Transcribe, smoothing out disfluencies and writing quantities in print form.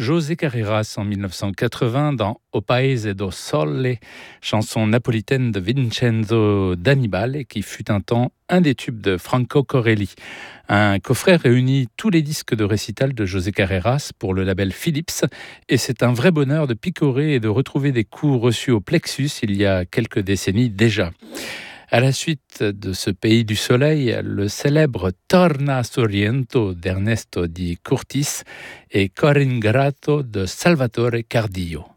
José Carreras en 1980 dans O Paese do Sole, chanson napolitaine de Vincenzo D'Annibale qui fut un temps un des tubes de Franco Corelli. Un coffret réunit tous les disques de récital de José Carreras pour le label Philips et c'est un vrai bonheur de picorer et de retrouver des coups reçus au plexus il y a quelques décennies déjà. À la suite de ce pays du soleil, le célèbre Torna Sorrento d'Ernesto Di Curtis et Cor ingrato de Salvatore Cardillo.